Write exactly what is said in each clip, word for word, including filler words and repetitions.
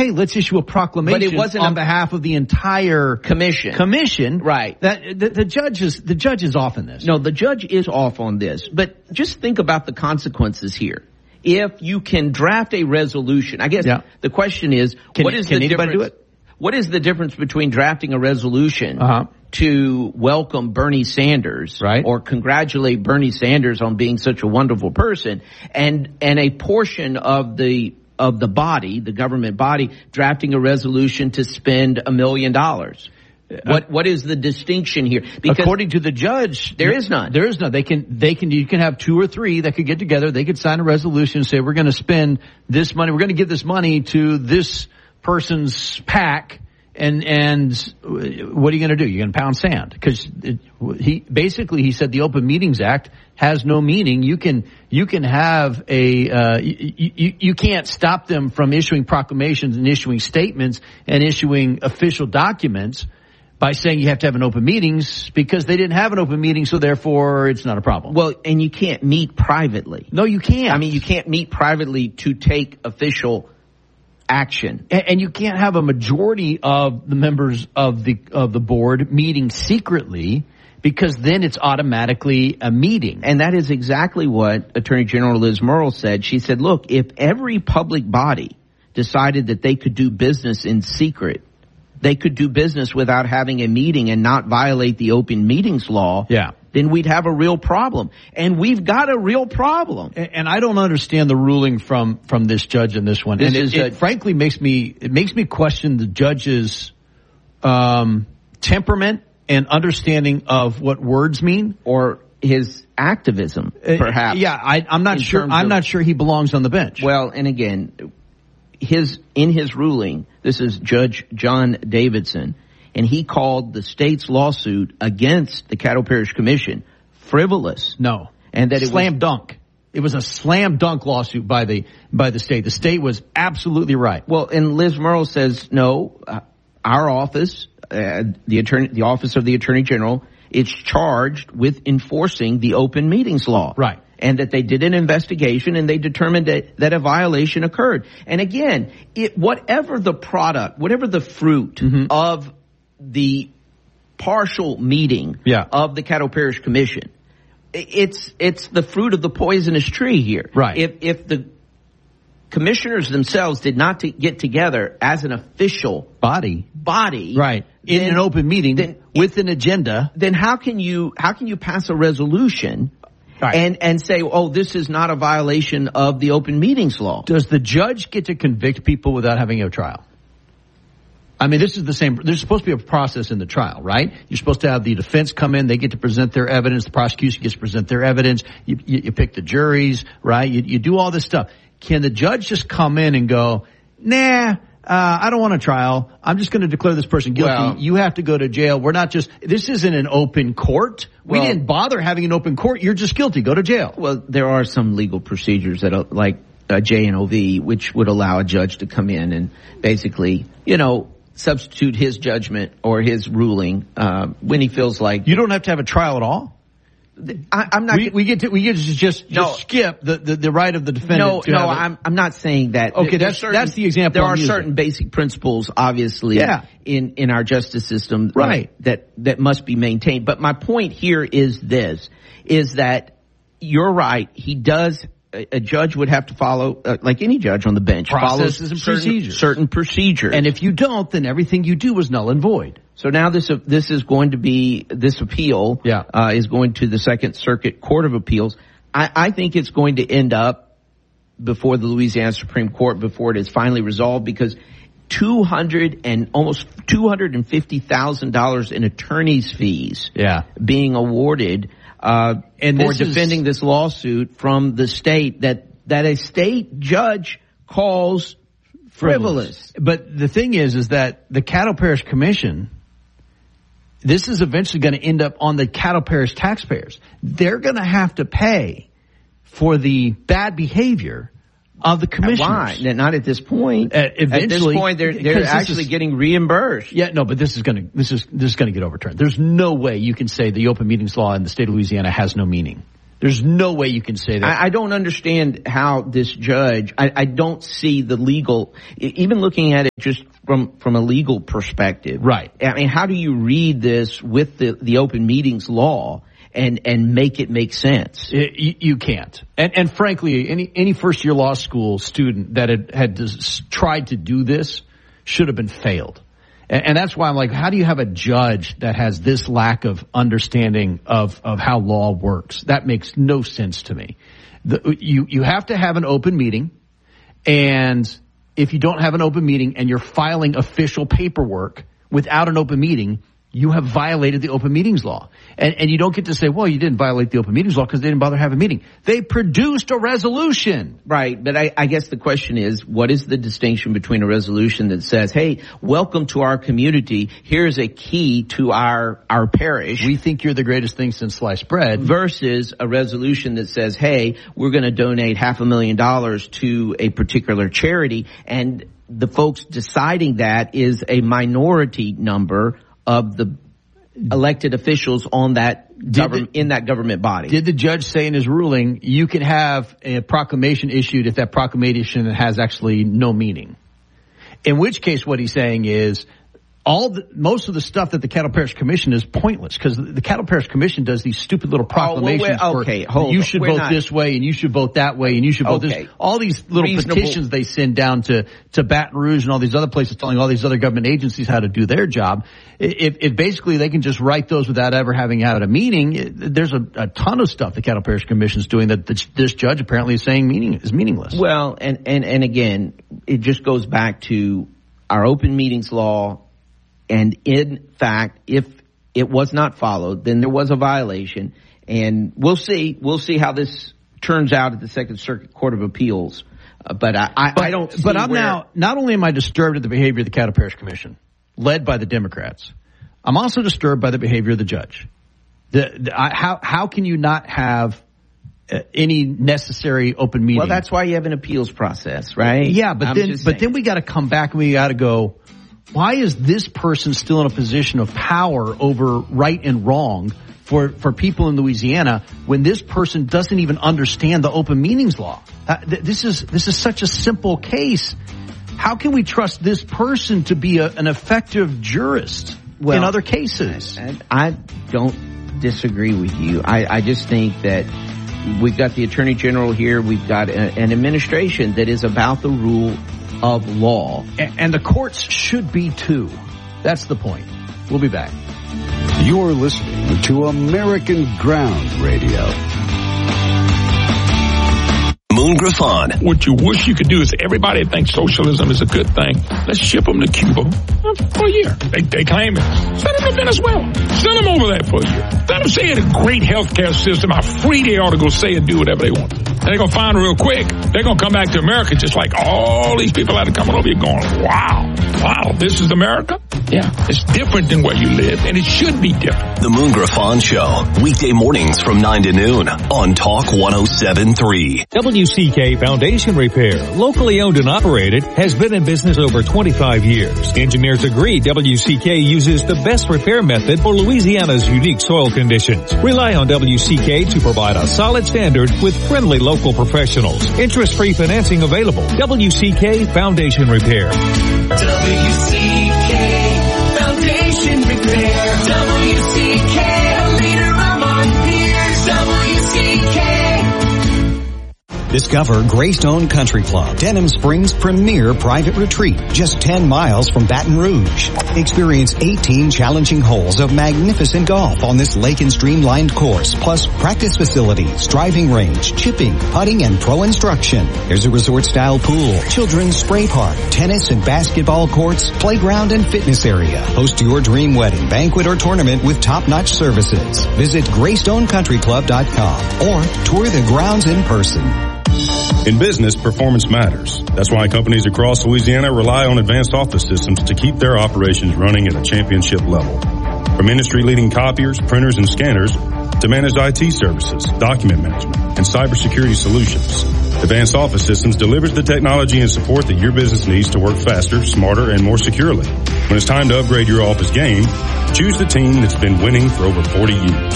hey, let's issue a proclamation but it wasn't on a, behalf of the entire commission. Commission, right? That the, the judge is the judge is off in this. No, the judge is off on this. But just think about the consequences here. If you can draft a resolution, I guess yeah. the question is, can, what is can the anybody difference? Do it? What is the difference between drafting a resolution uh-huh. to welcome Bernie Sanders, right, or congratulate Bernie Sanders on being such a wonderful person, and and a portion of the of the body, the government body, drafting a resolution to spend a million dollars? What what is the distinction here? Because according to the judge, there is none. There is none. They can they can you can have two or three that could get together. They could sign a resolution and say, we're going to spend this money. We're going to give this money to this person's PAC. And and what are you going to do? You're going to pound sand, because he basically he said the Open Meetings Act has no meaning. You can you can have a uh, you, you you can't stop them from issuing proclamations and issuing statements and issuing official documents by saying you have to have an open meetings, because they didn't have an open meeting, so therefore it's not a problem. Well, and you can't meet privately. No, you can't. I mean, you can't meet privately to take official action. And, and you can't have a majority of the members of the of the board meeting secretly, because then it's automatically a meeting. And that is exactly what Attorney General Liz Murrill said. She said, look, if every public body decided that they could do business in secret, they could do business without having a meeting and not violate the open meetings law, yeah, then we'd have a real problem. And we've got a real problem. And, and I don't understand the ruling from, from this judge in this one. This and it, is it a, frankly makes me, it makes me question the judge's, um, temperament and understanding of what words mean, or his activism, perhaps. Uh, yeah, I, I'm not sure, I'm of, not sure he belongs on the bench. Well, and again, his, in his ruling, this is Judge John Davidson, and he called the state's lawsuit against the Caddo Parish Commission frivolous. No. And that it slam was, dunk. It was a slam dunk lawsuit by the by the state. The state was absolutely right. Well, and Liz Murrill says, no, uh, our office, uh, the attorney, the Office of the Attorney General, is charged with enforcing the open meetings law. Right. And that they did an investigation and they determined that, that a violation occurred. And again, it, whatever the product, whatever the fruit mm-hmm. of the partial meeting yeah. of the Caddo Parish Commission, it's it's the fruit of the poisonous tree here. Right. If if the commissioners themselves did not to get together as an official body, body, right, in then, an open meeting then, with an agenda, then how can you how can you pass a resolution? Right. And and say, oh, this is not a violation of the open meetings law? Does the judge get to convict people without having a trial? I mean, this is the same. There's supposed to be a process in the trial, right? You're supposed to have the defense come in. They get to present their evidence. The prosecution gets to present their evidence. You, you, you pick the juries, right? You, you do all this stuff. Can the judge just come in and go, nah, uh, I don't want a trial. I'm just going to declare this person guilty. Well, you have to go to jail. We're not just, this isn't an open court. We well, didn't bother having an open court. You're just guilty. Go to jail. Well, there are some legal procedures that are like uh, J N O V, which would allow a judge to come in and basically, you know, substitute his judgment or his ruling uh, when he feels like. You don't have to have a trial at all? I, I'm not. We, we get to we get to just just no, skip the, the, the right of the defendant. No, to no, have I'm I'm not saying that. Okay, that's certain, that's the example. There I'm are using. certain basic principles, obviously, yeah. in in our justice system, right, uh, that that must be maintained. But my point here is this: is that you're right. He does. A, a judge would have to follow, uh, like any judge on the bench, processes follows and certain, procedures. certain procedures. And if you don't, then everything you do is null and void. So now this uh, this is going to be this appeal yeah. uh, is going to the Second Circuit Court of Appeals. I, I think it's going to end up before the Louisiana Supreme Court before it is finally resolved, because two hundred and almost two hundred and fifty thousand dollars in attorney's fees yeah. being awarded uh, and for this defending is, this lawsuit from the state that that a state judge calls frivolous. frivolous. But the thing is, is that the Caddo Parish Commission, this is eventually going to end up on the Caddo Parish taxpayers. They're going to have to pay for the bad behavior of the commissioners. Why? Not at this point. Uh, eventually, at this point, they're they're actually is, getting reimbursed. Yeah, no, but this is going to this is this is going to get overturned. There's no way you can say the open meetings law in the state of Louisiana has no meaning. There's no way you can say that. I, I don't understand how this judge, I, I don't see the legal, even looking at it just from, from a legal perspective. Right. I mean, how do you read this with the, the open meetings law and, and make it make sense? It, you, you can't. And, and frankly, any, any first year law school student that had, had just tried to do this should have been failed. And that's why I'm like, how do you have a judge that has this lack of understanding of, of how law works? That makes no sense to me. The, you, you have to have an open meeting, and if you don't have an open meeting and you're filing official paperwork without an open meeting, you have violated the open meetings law. And, and you don't get to say, well, you didn't violate the open meetings law because they didn't bother having a meeting. They produced a resolution. Right. But I, I guess the question is, what is the distinction between a resolution that says, hey, welcome to our community. Here's a key to our, our parish. We think you're the greatest thing since sliced bread. Versus a resolution that says, hey, we're going to donate half a million dollars to a particular charity. And the folks deciding that is a minority number of the elected officials on that government, in that government body. Did the judge say in his ruling, you can have a proclamation issued if that proclamation has actually no meaning? In which case what he's saying is, all the, most of the stuff that the Cattle Parish Commission is pointless, because the, the Cattle Parish Commission does these stupid little proclamations oh, well, okay, for hold you on. should We're vote not, this way and you should vote that way and you should vote okay. this. All these little Reasonable. petitions they send down to, to Baton Rouge and all these other places telling all these other government agencies how to do their job. If, if basically they can just write those without ever having had a meeting, it, there's a, a ton of stuff the Cattle Parish Commission is doing that the, this judge apparently is saying meaning is meaningless. Well, and, and, and again, it just goes back to our open meetings law. And in fact, if it was not followed, then there was a violation. And we'll see. We'll see how this turns out at the Second Circuit Court of Appeals. Uh, but I, I, but, I don't see But I'm where, now, not only am I disturbed at the behavior of the Cattle Parish Commission, led by the Democrats, I'm also disturbed by the behavior of the judge. The, the I, how how can you not have uh, any necessary open meeting? Well, that's why you have an appeals process, right? Yeah, but I'm then but saying. then we got to come back and we got to go, why is this person still in a position of power over right and wrong for, for people in Louisiana when this person doesn't even understand the open meetings law? Uh, th- this is this is such a simple case. How can we trust this person to be a, an effective jurist well, in other cases? I, I don't disagree with you. I, I just think that we've got the Attorney General here. We've got a, an administration that is about the rule of law. And, and the courts should be too. That's the point. We'll be back. You're listening to American Ground Radio. Moon Griffon. What you wish you could do is everybody thinks socialism is a good thing. Let's ship them to Cuba for a year. They, they claim it. Send them to Venezuela. Send them over there for a year. Let them say it's a great healthcare system, how free they ought to go say and do whatever they want. And they're going to find real quick, they're going to come back to America just like all these people that are coming over here going, wow, wow, this is America? Yeah, it's different than where you live, and it should be different. The Moon Griffon Show, weekday mornings from nine to noon on Talk one oh seven point three. W C K Foundation Repair, locally owned and operated, has been in business over twenty-five years. Engineers agree W C K uses the best repair method for Louisiana's unique soil conditions. Rely on W C K to provide a solid standard with friendly local professionals. Interest-free financing available. W C K Foundation Repair. W C K Foundation Repair. W C K, a leader among peers. W C K. Discover Greystone Country Club, Denham Springs' premier private retreat, just ten miles from Baton Rouge. Experience eighteen challenging holes of magnificent golf on this lake and streamlined course, plus practice facilities, driving range, chipping, putting, and pro instruction. There's a resort-style pool, children's spray park, tennis and basketball courts, playground and fitness area. Host your dream wedding, banquet, or tournament with top-notch services. Visit greystone country club dot com or tour the grounds in person. In business, performance matters. That's why companies across Louisiana rely on Advanced Office Systems to keep their operations running at a championship level. From industry-leading copiers, printers, and scanners to managed I T services, document management, and cybersecurity solutions, Advanced Office Systems delivers the technology and support that your business needs to work faster, smarter, and more securely. When it's time to upgrade your office game, choose the team that's been winning for over forty years.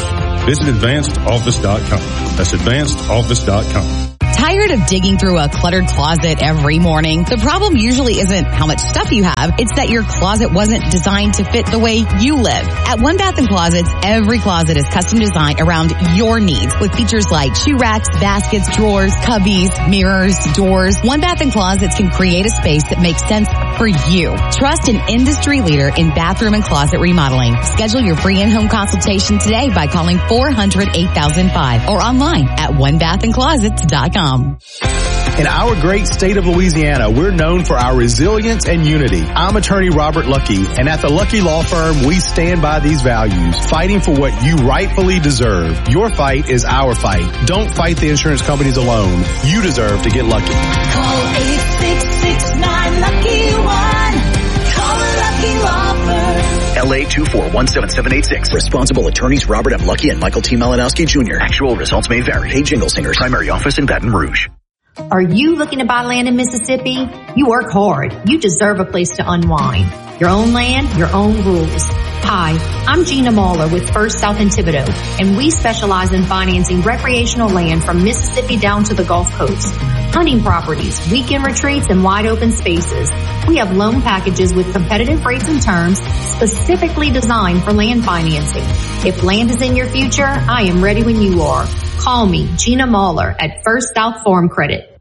Visit advanced office dot com. That's advanced office dot com. Tired of digging through a cluttered closet every morning? The problem usually isn't how much stuff you have. It's that your closet wasn't designed to fit the way you live. At One Bath and Closets, every closet is custom designed around your needs with features like shoe racks, baskets, drawers, cubbies, mirrors, doors. One Bath and Closets can create a space that makes sense for you. Trust an industry leader in bathroom and closet remodeling. Schedule your free in-home consultation today by calling four hundred, eight thousand five or online at one bath and closets dot com. In our great state of Louisiana, we're known for our resilience and unity. I'm attorney Robert Lucky, and at the Lucky Law Firm, we stand by these values, fighting for what you rightfully deserve. Your fight is our fight. Don't fight the insurance companies alone. You deserve to get lucky. Call eight six six nine lucky one. Call the Lucky Law Firm. L A two four one seven seven eight six. Responsible attorneys Robert M. Lucky and Michael T. Malinowski Junior Actual results may vary. Hey, Jingle Singers. Primary office in Baton Rouge. Are you looking to buy land in Mississippi? You work hard. You deserve a place to unwind. Your own land, your own rules. Hi, I'm Gina Mahler with First South in Thibodaux, and we specialize in financing recreational land from Mississippi down to the Gulf Coast. Hunting properties, weekend retreats, and wide open spaces. We have loan packages with competitive rates and terms specifically designed for land financing. If land is in your future, I am ready when you are. Call me, Gina Mahler, at First South Farm Credit.